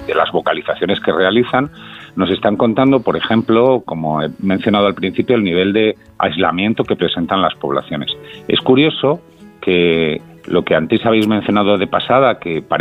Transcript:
de las vocalizaciones que realizan, nos están contando, por ejemplo, como he mencionado al principio, el nivel de aislamiento que presentan las poblaciones. Es curioso que lo que antes habéis mencionado de pasada, que